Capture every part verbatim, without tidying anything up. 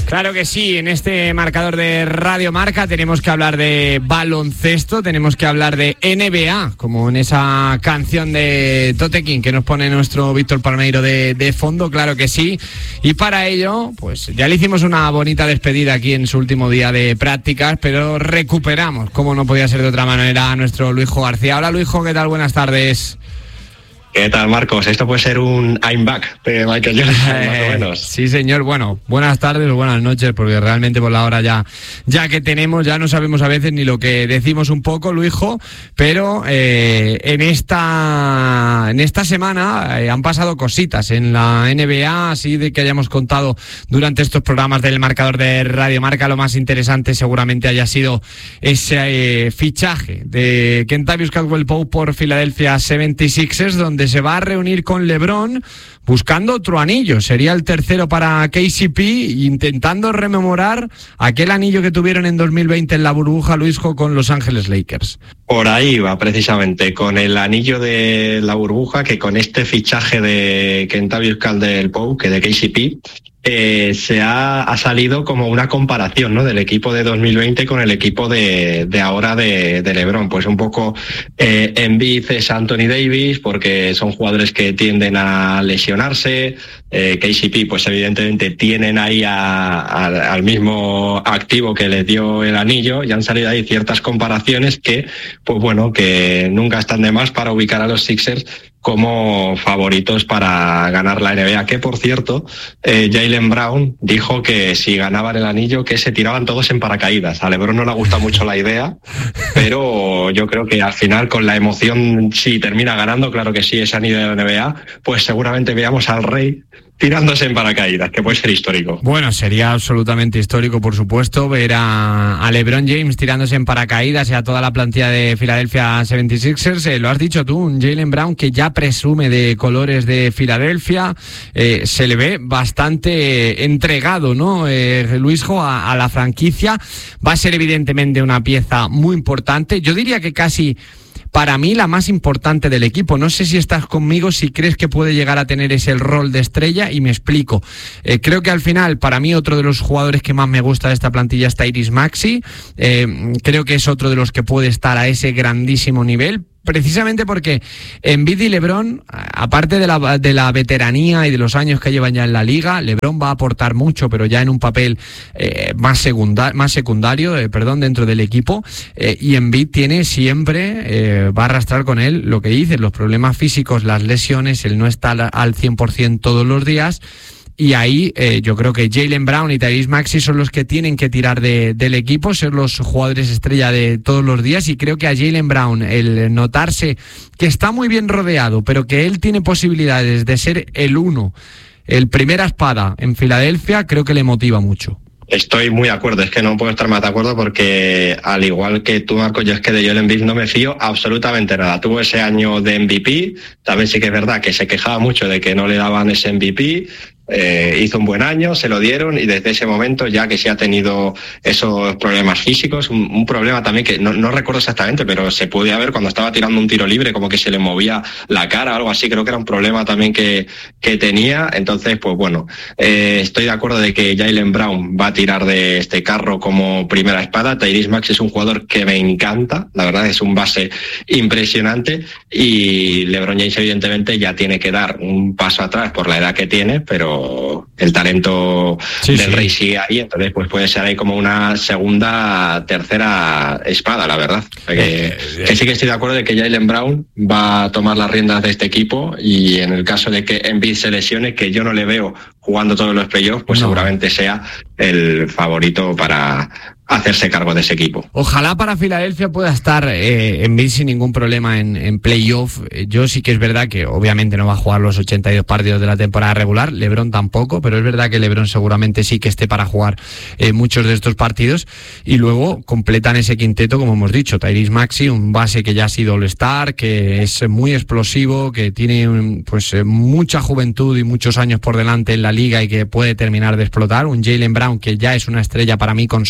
Claro que sí, en este marcador de Radio Marca tenemos que hablar de baloncesto, tenemos que hablar de N B A, como en esa canción de Tote King que nos pone nuestro Víctor Palmeiro de, de fondo, claro que sí. Y para ello, pues ya le hicimos una bonita despedida aquí en su último día de prácticas, pero recuperamos, como no podía ser de otra manera, a nuestro Luisjo García. Hola Luisjo, ¿qué tal? Buenas tardes. ¿Qué tal, Marcos? Esto puede ser un I'm back de Michael Jordan, eh, más o menos. Sí, señor. Bueno, buenas tardes o buenas noches, porque realmente por la hora ya, ya que tenemos, ya no sabemos a veces ni lo que decimos un poco, Luisjo, pero eh, en esta en esta semana eh, han pasado cositas en la N B A, así de que hayamos contado durante estos programas del marcador de Radio Marca. Lo más interesante seguramente haya sido ese eh, fichaje de Kentavious Caldwell-Pope por Philadelphia setenta y seis ers, donde se va a reunir con LeBron buscando otro anillo. Sería el tercero para K C P, intentando rememorar aquel anillo que tuvieron en dos mil veinte en la burbuja, Luisjo, con Los Ángeles Lakers. Por ahí va, precisamente, con el anillo de la burbuja, que con este fichaje de Kentavious Caldwell-Pope, que de K C P, Eh, se ha, ha salido como una comparación, ¿no?, del equipo de dos mil veinte con el equipo de, de ahora de, de LeBron. Pues un poco eh, Embiid es Anthony Davis, porque son jugadores que tienden a lesionarse. eh, K C P, pues evidentemente tienen ahí a, a, al mismo activo que les dio el anillo, y han salido ahí ciertas comparaciones que, pues bueno, que nunca están de más para ubicar a los Sixers como favoritos para ganar la N B A, que por cierto, eh, Jaylen Brown dijo que si ganaban el anillo que se tiraban todos en paracaídas. A LeBron no le gusta mucho la idea, pero yo creo que al final, con la emoción, si termina ganando, claro que sí, ese anillo de la N B A, pues seguramente veamos al Rey tirándose en paracaídas, que puede ser histórico. Bueno, sería absolutamente histórico, por supuesto, ver a, a LeBron James tirándose en paracaídas y a toda la plantilla de Philadelphia setenta y seis ers. Eh, lo has dicho tú, un Jaylen Brown que ya presume de colores de Filadelfia. Eh, se le ve bastante entregado, ¿no, eh, Luisjo, a, a la franquicia. Va a ser evidentemente una pieza muy importante. Yo diría que casi, para mí, la más importante del equipo. No sé si estás conmigo, si crees que puede llegar a tener ese rol de estrella, y me explico. Eh, creo que al final, para mí, otro de los jugadores que más me gusta de esta plantilla es Tyrese Maxey. Eh, creo que es otro de los que puede estar a ese grandísimo nivel, precisamente porque Embiid y LeBron, aparte de la, de la veteranía y de los años que llevan ya en la liga, LeBron va a aportar mucho, pero ya en un papel eh, más, secunda, más secundario, eh, perdón, dentro del equipo, eh, y Embiid tiene siempre, eh, va a arrastrar con él lo que dices, los problemas físicos, las lesiones, el no estar al cien por ciento todos los días. Y ahí eh, yo creo que Jaylen Brown y Tyrese Maxey son los que tienen que tirar de, del equipo, ser los jugadores estrella de todos los días. Y creo que a Jaylen Brown, el notarse que está muy bien rodeado, pero que él tiene posibilidades de ser el uno, el primera espada en Filadelfia, creo que le motiva mucho. Estoy muy de acuerdo, es que no puedo estar más de acuerdo, porque al igual que tú, Marcos, yo es que de Joel Embiid no me fío absolutamente nada. Tuvo ese año de M V P, también sí que es verdad que se quejaba mucho de que no le daban ese M V P. Eh, hizo un buen año, se lo dieron, y desde ese momento, ya que sí ha tenido esos problemas físicos, un, un problema también que no, no recuerdo exactamente, pero se podía ver cuando estaba tirando un tiro libre, como que se le movía la cara o algo así. Creo que era un problema también que, que tenía. Entonces, pues bueno, eh, estoy de acuerdo de que Jaylen Brown va a tirar de este carro como primera espada. Tyrese Maxey es un jugador que me encanta, la verdad, es un base impresionante, y LeBron James evidentemente ya tiene que dar un paso atrás por la edad que tiene, pero el talento sí, del sí. Rey sigue ahí. Entonces pues puede ser ahí como una segunda, tercera espada, la verdad. Que, eh, eh. que sí que estoy de acuerdo de que Jaylen Brown va a tomar las riendas de este equipo, y en el caso de que Embiid se lesione, que yo no le veo jugando todos los playoffs, pues no. seguramente sea el favorito para hacerse cargo de ese equipo. Ojalá para Filadelfia pueda estar eh, Embiid sin ningún problema en, en playoff. Yo sí que es verdad que obviamente no va a jugar los ochenta y dos partidos de la temporada regular, LeBron tampoco, pero es verdad que LeBron seguramente sí que esté para jugar eh, muchos de estos partidos, y luego completan ese quinteto, como hemos dicho, Tyrese Maxey, un base que ya ha sido All-Star, que es muy explosivo, que tiene pues mucha juventud y muchos años por delante en la liga y que puede terminar de explotar, un Jaylen Brown que ya es una estrella para mí consolidada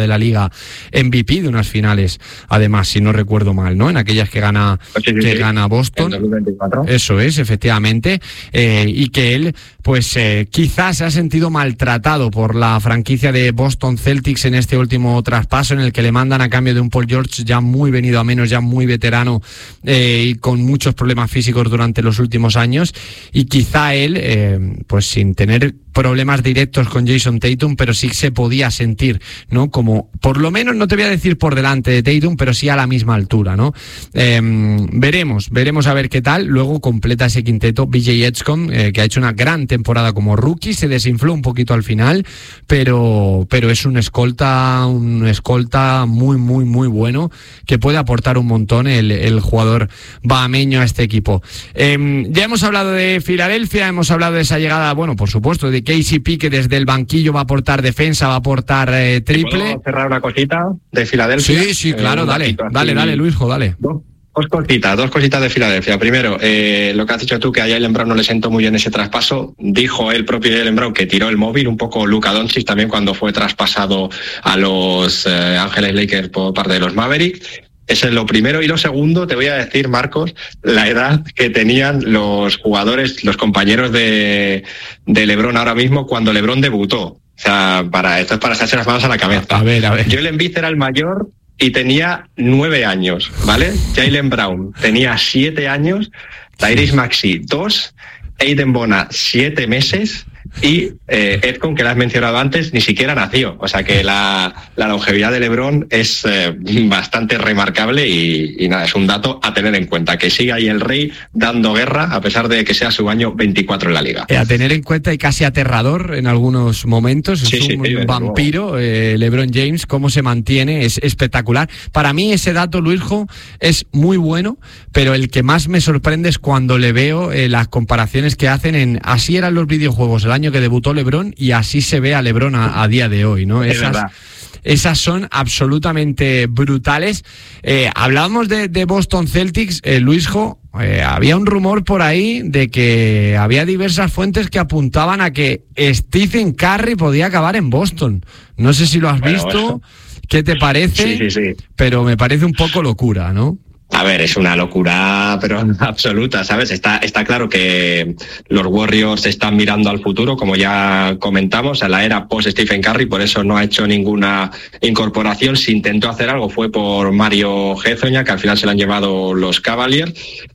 de la Liga, M V P de unas finales, además, si no recuerdo mal, ¿no? En aquellas que gana, sí, sí, que sí. gana Boston. En dos mil veinticuatro. Eso es, efectivamente. Eh, y que él, pues eh, quizás se ha sentido maltratado por la franquicia de Boston Celtics en este último traspaso, en el que le mandan a cambio de un Paul George ya muy venido a menos, ya muy veterano, eh, y con muchos problemas físicos durante los últimos años. Y quizá él, eh, pues sin tener problemas directos con Jason Tatum, pero sí se podía sentir, ¿no? Como, por lo menos, no te voy a decir por delante de Tatum, pero sí a la misma altura, ¿no? Eh, veremos, veremos a ver qué tal. Luego completa ese quinteto B J Edgecombe, eh, que ha hecho una gran temporada como rookie, se desinfló un poquito al final, pero, pero es un escolta, un escolta muy, muy, muy bueno, que puede aportar un montón el, el jugador bahameño a este equipo. Eh, ya hemos hablado de Filadelfia, hemos hablado de esa llegada, bueno, por supuesto, de K C P, que desde el banquillo va a aportar defensa, va a aportar eh, triple. ¿Puedo cerrar una cosita de Filadelfia? Sí, sí, claro, eh, dale, dale, dale, Luisjo, dale. Dos, dos cositas, dos cositas de Filadelfia. Primero, eh, lo que has dicho tú, que a Jaylen Brown no le sentó muy bien ese traspaso. Dijo el propio Jaylen Brown que tiró el móvil, un poco Luka Doncic también cuando fue traspasado a los eh, Ángeles Lakers por parte de los Mavericks. Eso es lo primero. Y lo segundo, te voy a decir, Marcos, la edad que tenían los jugadores, los compañeros de, de LeBron ahora mismo cuando LeBron debutó. O sea, para esto es para echarse las manos a la cabeza. A ver, a ver. Joel Embiid era el mayor y tenía nueve años, ¿vale? Jaylen Brown tenía siete años, Tyrese Maxey dos, Aiden Bona siete meses... Y eh, Edcon, que la has mencionado antes, ni siquiera nació. O sea que la, la longevidad de LeBron es eh, bastante remarcable y, y nada, es un dato a tener en cuenta. Que siga ahí el rey dando guerra a pesar de que sea su año veinticuatro en la liga. Eh, a tener en cuenta y casi aterrador en algunos momentos. Es sí, un sí, sí, vampiro, eh, LeBron James, cómo se mantiene, es espectacular. Para mí ese dato, Luisjo, es muy bueno, pero el que más me sorprende es cuando le veo eh, las comparaciones que hacen en así eran los videojuegos el año que debutó LeBron y así se ve a LeBron a, a día de hoy, ¿no? Es Esas, verdad. Esas son absolutamente brutales. Eh, hablábamos de, de Boston Celtics, eh, Luisjo, eh, había un rumor por ahí de que había diversas fuentes que apuntaban a que Stephen Curry podía acabar en Boston. No sé si lo has bueno, visto, eso. ¿Qué te parece? Sí, sí, sí. Pero me parece un poco locura, ¿no? A ver, es una locura, pero absoluta, ¿sabes? Está, está claro que los Warriors están mirando al futuro, como ya comentamos, a la era post-Stephen Curry, por eso no ha hecho ninguna incorporación. Si intentó hacer algo fue por Mario Hezonja, que al final se lo han llevado los Cavaliers,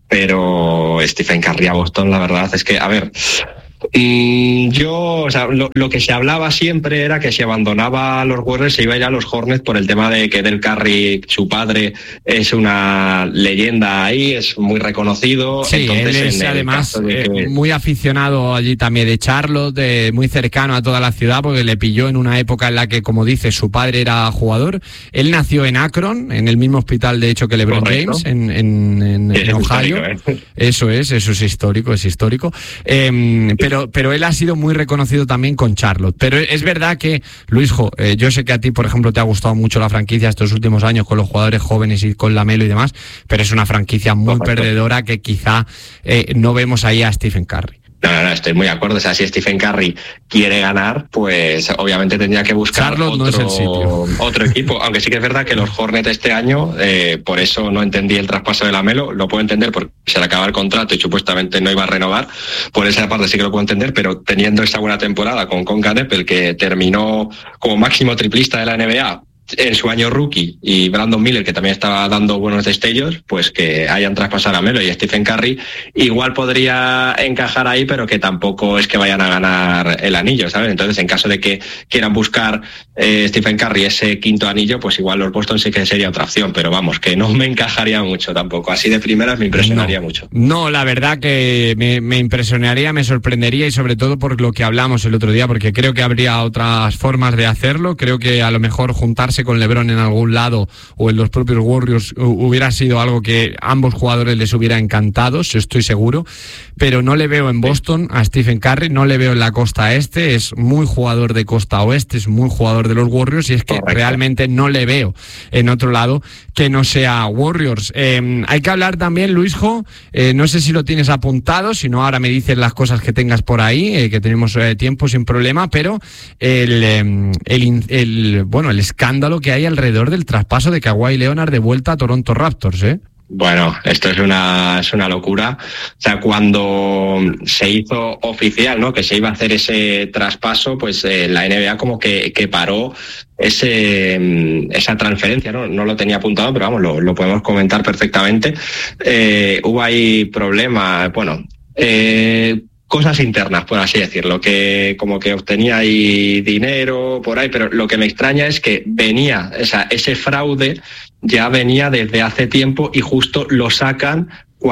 pero Stephen Curry a Boston, la verdad es que, a ver... Mm, yo, o sea, lo, lo que se hablaba siempre era que si abandonaba a los Warriors se iba a ir a los Hornets por el tema de que Del Curry, su padre, es una leyenda ahí, es muy reconocido. Sí, entonces, él es además de que... eh, muy aficionado allí también de Charlotte, de, muy cercano a toda la ciudad, porque le pilló en una época en la que, como dice, su padre era jugador. Él nació en Akron, en el mismo hospital de hecho que LeBron Correcto. James, en, en, en, en Ohio. ¿Eh? Eso es, eso es histórico, es histórico. Eh, pero Pero, pero él ha sido muy reconocido también con Charlotte. Pero es verdad que, Luisjo, eh, yo sé que a ti, por ejemplo, te ha gustado mucho la franquicia estos últimos años con los jugadores jóvenes y con Lamelo y demás, pero es una franquicia muy Correcto. perdedora que quizá eh, no vemos ahí a Stephen Curry. No, no, no, estoy muy de acuerdo. O sea, si Stephen Curry quiere ganar, pues obviamente tendría que buscar Charlotte otro, no es el sitio. otro equipo. Aunque sí que es verdad que los Hornets este año, eh, por eso no entendí el traspaso de Lamelo. Lo puedo entender porque se le acaba el contrato y supuestamente no iba a renovar. Por esa parte sí que lo puedo entender, pero teniendo esa buena temporada con Conca Neppel, que terminó como máximo triplista de la N B A en su año rookie, y Brandon Miller, que también estaba dando buenos destellos, pues que hayan traspasado a Melo y a Stephen Curry, igual podría encajar ahí, pero que tampoco es que vayan a ganar el anillo, ¿sabes? Entonces, en caso de que quieran buscar eh, Stephen Curry ese quinto anillo, pues igual los Boston sí que sería otra opción, pero vamos, que no me encajaría mucho tampoco. Así de primeras me impresionaría no, mucho. No, la verdad que me, me impresionaría, me sorprendería, y sobre todo por lo que hablamos el otro día, porque creo que habría otras formas de hacerlo. Creo que a lo mejor juntarse con LeBron en algún lado o en los propios Warriors hubiera sido algo que a ambos jugadores les hubiera encantado, estoy seguro, pero no le veo en Boston a Stephen Curry, no le veo en la costa este, es muy jugador de costa oeste, es muy jugador de los Warriors, y es que Correcto. realmente no le veo en otro lado que no sea Warriors. Eh, hay que hablar también, Luisjo, eh, no sé si lo tienes apuntado, si no ahora me dices las cosas que tengas por ahí, eh, que tenemos eh, tiempo sin problema, pero el, eh, el, el, bueno, el escándalo lo que hay alrededor del traspaso de Kawhi Leonard de vuelta a Toronto Raptors, ¿eh? Bueno, esto es una, es una locura. O sea, cuando se hizo oficial, ¿no?, que se iba a hacer ese traspaso, pues eh, la N B A como que, que paró ese, esa transferencia, ¿no? No lo tenía apuntado, pero vamos, lo, lo podemos comentar perfectamente. Eh, hubo ahí problemas, bueno, eh, cosas internas, por así decirlo, que como que obtenía ahí dinero por ahí, pero lo que me extraña es que venía, o sea, ese fraude ya venía desde hace tiempo y justo lo sacan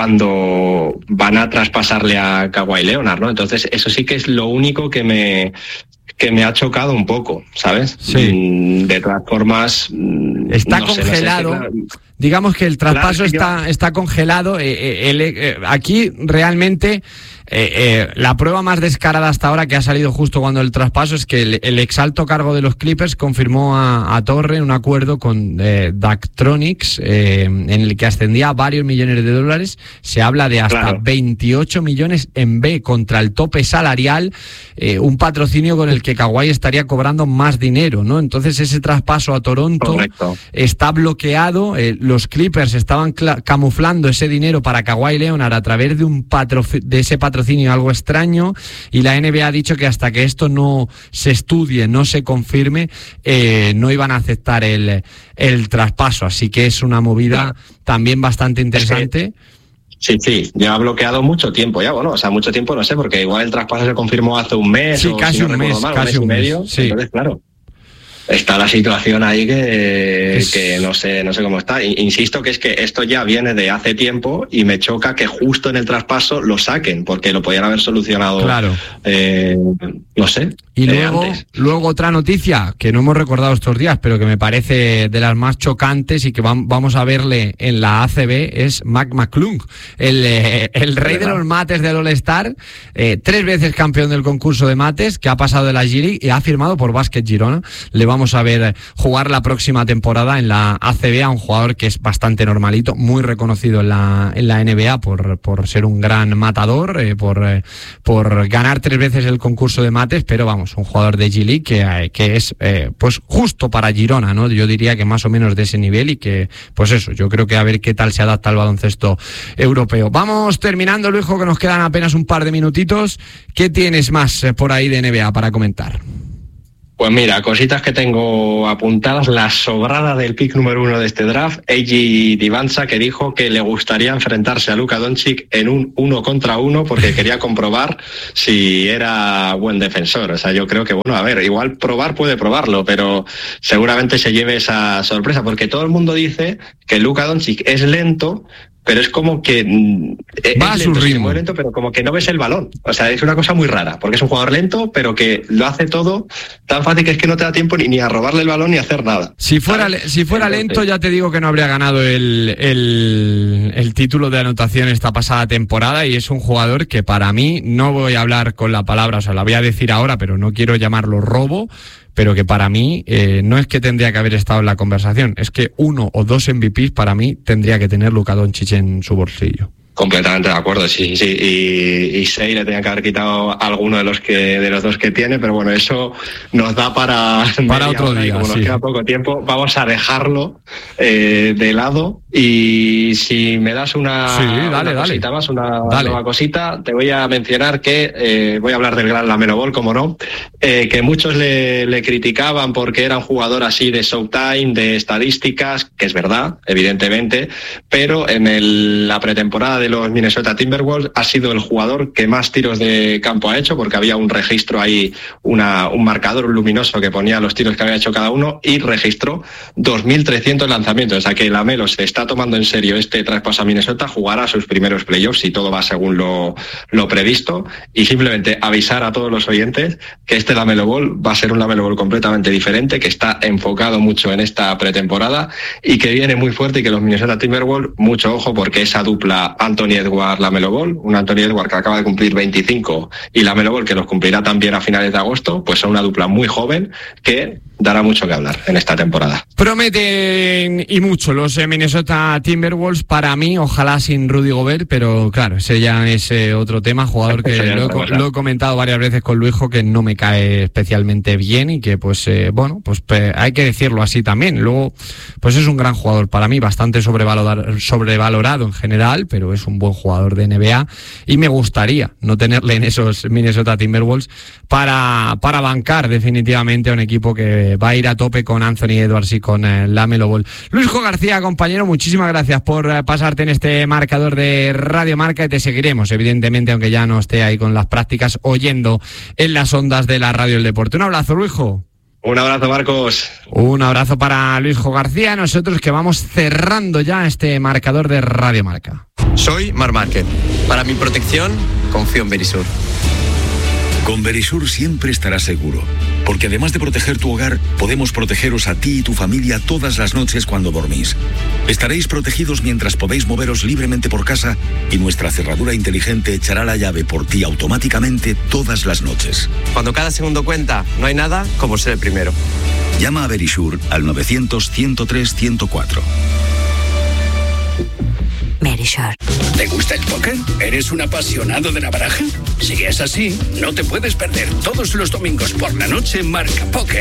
cuando van a traspasarle a Kawhi Leonard, ¿no? Entonces, eso sí que es lo único que me que me ha chocado un poco, ¿sabes? Sí. De todas formas, está no congelado. Sé, no sé, claro. Digamos que el traspaso Claro, está, yo... está congelado. Eh, eh, el, eh, aquí realmente eh, eh, la prueba más descarada hasta ahora que ha salido justo cuando el traspaso es que el, el exalto cargo de los Clippers confirmó a, a Torre un acuerdo con eh, Daktronics eh, en el que ascendía a varios millones de dólares. Se habla de hasta Claro. veintiocho millones en B contra el tope salarial, eh, un patrocinio con el que Kawhi estaría cobrando más dinero, ¿no? Entonces ese traspaso a Toronto Correcto. está bloqueado. Eh, los Clippers estaban camuflando ese dinero para Kawhi Leonard a través de un patro de ese patrocinio algo extraño, y la N B A ha dicho que hasta que esto no se estudie, no se confirme, eh, no iban a aceptar el, el traspaso. Así que es una movida Claro. también bastante interesante. Sí, sí, lleva bloqueado mucho tiempo ya, bueno, o sea, mucho tiempo no sé, porque igual el traspaso se confirmó hace un mes, Sí, o casi si no un recuerdo mes, mal, casi un mes un y mes, medio, sí. entonces claro. Está la situación ahí que, Es... que no sé, no sé cómo está. Insisto que es que esto ya viene de hace tiempo y me choca que justo en el traspaso lo saquen, porque lo podían haber solucionado, claro. eh, no sé. Y eh, luego, antes. luego otra noticia que no hemos recordado estos días, pero que me parece de las más chocantes y que vam, vamos a verle en la A C B, es Mac McClung, el, eh, el rey de los mates del All-Star, eh, tres veces campeón del concurso de mates, que ha pasado de la G-League y ha firmado por Básquet Girona. Le vamos a ver jugar la próxima temporada en la A C B a un jugador que es bastante normalito, muy reconocido en la, en la N B A por, por ser un gran matador, eh, por, eh, por ganar tres veces el concurso de mates, pero vamos, un jugador de G-League que, eh, que es eh, pues justo para Girona, ¿no? Yo diría que más o menos de ese nivel y que, pues eso, yo creo que a ver qué tal se adapta al baloncesto europeo. Vamos terminando, Luijo, que nos quedan apenas un par de minutitos. ¿Qué tienes más eh, por ahí de N B A para comentar? Pues mira, cositas que tengo apuntadas. La sobrada del pick número uno de este draft, A J Divanza, que dijo que le gustaría enfrentarse a Luka Doncic en un uno contra uno porque quería comprobar si era buen defensor. O sea, yo creo que, bueno, a ver, igual probar puede probarlo, pero seguramente se lleve esa sorpresa, porque todo el mundo dice que Luka Doncic es lento, pero es como que va es a su lento, ritmo, muy lento, pero como que no ves el balón. O sea, es una cosa muy rara, porque es un jugador lento, pero que lo hace todo tan fácil que es que no te da tiempo ni, ni a robarle el balón ni a hacer nada. Si fuera, si fuera Entonces, lento, ya te digo que no habría ganado el, el, el título de anotación esta pasada temporada, y es un jugador que para mí, no voy a hablar con la palabra, o sea, la voy a decir ahora, pero no quiero llamarlo robo, pero que para mí eh, no es que tendría que haber estado en la conversación, es que uno o dos M V Pes para mí tendría que tener Luka Doncic en su bolsillo. Completamente de acuerdo, sí, sí, y, y Shai le tenía que haber quitado alguno de los que de los dos que tiene, pero bueno, eso nos da para para otro día. Y como sí. nos queda poco tiempo, vamos a dejarlo eh, de lado, y si me das una, sí, dale, una dale. cosita más, una dale. nueva cosita, te voy a mencionar que eh, voy a hablar del gran Lamelo Ball, como no, eh, que muchos le, le criticaban porque era un jugador así de showtime, de estadísticas, que es verdad, evidentemente, pero en el, la pretemporada de los Minnesota Timberwolves ha sido el jugador que más tiros de campo ha hecho, porque había un registro ahí, una, un marcador luminoso que ponía los tiros que había hecho cada uno, y registró dos mil trescientos lanzamientos. O sea que Lamelo se está tomando en serio este traspaso a Minnesota, jugará sus primeros playoffs si todo va según lo, lo previsto, y simplemente avisar a todos los oyentes que este Lamelo Ball va a ser un Lamelo Ball completamente diferente, que está enfocado mucho en esta pretemporada y que viene muy fuerte, y que los Minnesota Timberwolves, mucho ojo, porque esa dupla Anthony Edwards, Lamelo Ball, un Anthony Edwards que acaba de cumplir veinticinco y Lamelo Ball que los cumplirá también a finales de agosto, pues son una dupla muy joven que dará mucho que hablar en esta temporada. Prometen y mucho los eh, Minnesota Timberwolves para mí, ojalá sin Rudy Gobert, pero claro, ese ya es eh, otro tema, jugador que lo he, lo he comentado varias veces con Luisjo, que no me cae especialmente bien y que pues eh, bueno, pues pe- hay que decirlo así también. Luego, pues es un gran jugador para mí, bastante sobrevalorado, sobrevalorado en general, pero es un buen jugador de N B A y me gustaría no tenerle en esos Minnesota Timberwolves para, para bancar definitivamente a un equipo que va a ir a tope con Anthony Edwards y con eh, LaMelo Ball. Luisjo García, compañero, muchísimas gracias por eh, pasarte en este marcador de Radio Marca y te seguiremos, evidentemente, aunque ya no esté ahí con las prácticas, oyendo en las ondas de la Radio del Deporte. Un abrazo, Luisjo. Un abrazo, Marcos. Un abrazo para Luisjo García, nosotros que vamos cerrando ya este marcador de Radio Marca. Soy Marc Márquez. Para mi protección, confío en Verisur. Con Verisur siempre estarás seguro, porque además de proteger tu hogar, podemos protegeros a ti y tu familia todas las noches cuando dormís. Estaréis protegidos mientras podéis moveros libremente por casa y nuestra cerradura inteligente echará la llave por ti automáticamente todas las noches. Cuando cada segundo cuenta, no hay nada como ser el primero. Llama a Verisur al novecientos, ciento tres, ciento cuatro. Verisur. ¿Te gusta el póker? ¿Eres un apasionado de la baraja? Si es así, no te puedes perder todos los domingos por la noche Marca Póker.